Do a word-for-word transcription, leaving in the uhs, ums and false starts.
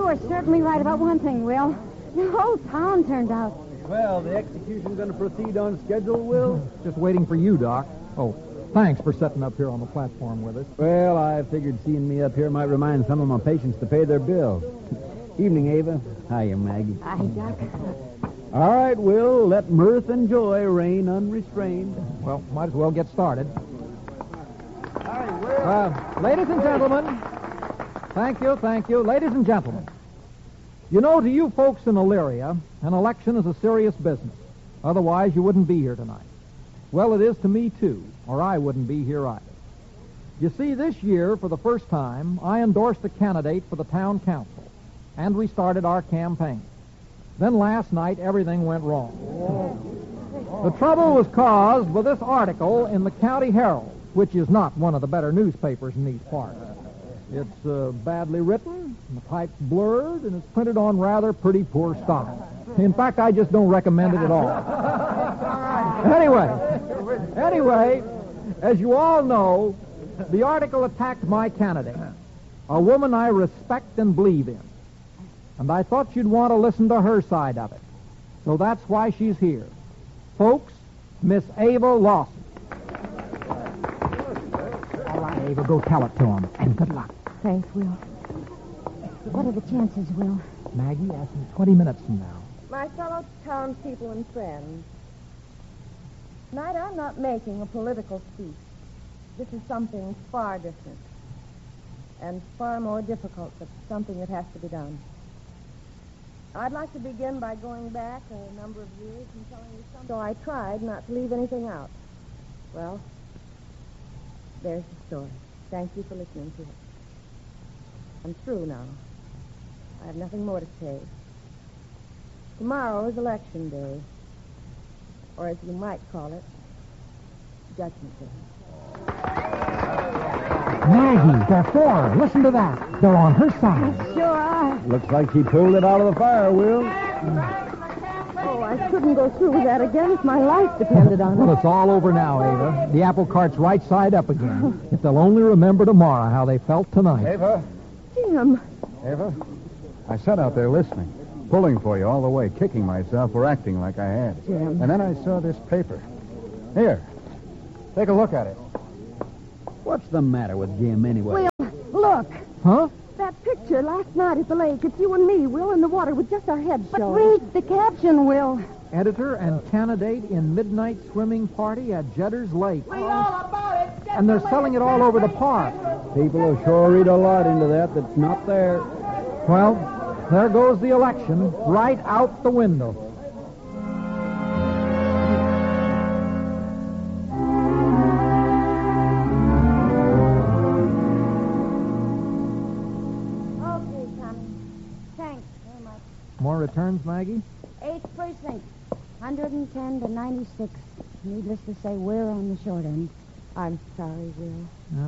are certainly right about one thing, Will. The whole town turned out. Well, the execution going to proceed on schedule, Will? Just waiting for you, Doc. Oh, thanks for setting up here on the platform with us. Well, I figured seeing me up here might remind some of my patients to pay their bills. Evening, Ava. Hiya, Maggie. Hi, Doc. All right, Will, let mirth and joy reign unrestrained. Well, might as well get started. Hi, Will. Uh, ladies and gentlemen, thank you, thank you. Ladies and gentlemen, you know, to you folks in Elyria, an election is a serious business. Otherwise, you wouldn't be here tonight. Well, it is to me, too, or I wouldn't be here either. You see, this year, for the first time, I endorsed a candidate for the town council, and we started our campaign. Then last night, everything went wrong. The trouble was caused by this article in the County Herald, which is not one of the better newspapers in these parts. It's uh, badly written, the type's blurred, and it's printed on rather pretty poor style. In fact, I just don't recommend it at all. Anyway, anyway, as you all know, the article attacked my candidate, a woman I respect and believe in. And I thought you'd want to listen to her side of it. So that's why she's here. Folks, Miss Ava Lawson. All right, Ava, go tell it to him. And good luck. Thanks, Will. What are the chances, Will? Maggie, ask him twenty minutes from now. My fellow townspeople and friends, tonight I'm not making a political speech. This is something far different and far more difficult, but something that has to be done. I'd like to begin by going back a number of years and telling you something. So I tried not to leave anything out. Well, there's the story. Thank you for listening to it. I'm through now. I have nothing more to say. Tomorrow is election day, or as you might call it, judgment day. Maggie, they're for her. Listen to that. They're on her side. Sure are. Looks like she pulled it out of the fire, Will. Oh, I couldn't go through with that again if my life depended on Well, it. it's all over now, Ava. The apple cart's right side up again. If they'll only remember tomorrow how they felt tonight. Ava, Jim, Ava, I sat out there listening, pulling for you all the way, kicking myself for acting like I had. Jim. And then I saw this paper. Here, take a look at it. What's the matter with Jim, anyway? Will, look. Huh? That picture last night at the lake. It's you and me, Will, in the water with just our heads But showing. read the caption, Will. Editor and candidate in midnight swimming party at Jedder's Lake. Read all about it. Get And they're the selling it latest all over the paper. park. People will sure read a lot into that that's not there. Well, there goes the election, right out the window. Okay, Tommy. Thanks very much. More returns, Maggie? Eighth precinct, one hundred ten to ninety-six. Needless to say, we're on the short end. I'm sorry, Will.